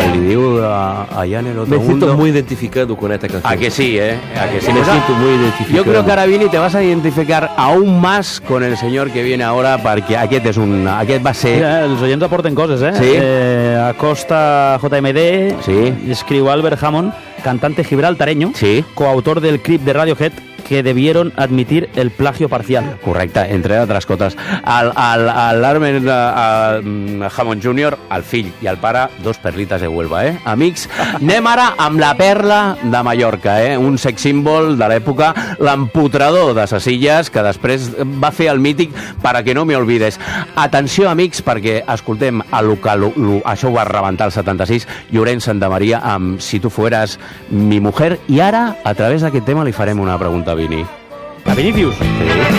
quan li diu allá en el otro Me mundo... siento muy identificado con esta canción. A que sí, A que sí. Me siento muy identificado. Yo creo que ahora, Vini, te vas a identificar aún más con el señor que viene ahora, perquè aquest va ser... Ja, els oients aporten coses, Sí. Acosta JMD, Sí. escriu Albert Hammond, cantante gibraltareño, Sí. coautor del clip de Radiohead, que debieron admitir el plagio parcial. Correcte, entre altres coses. L'Armen Hammond Jr., el fill i el pare, dos perlites de Huelva, Amics, anem ara amb la perla de Mallorca, un sex símbol de l'època, l'empotrador de ses illes, que després va fer el mític Para que no me olvides. Atenció, amics, perquè escoltem això ho va rebentar el 76, Llorenç Santamaria amb Si tu fueras mi mujer, i ara, a través d'aquest tema, li farem una pregunta a Vini. A Vinicius. Sí.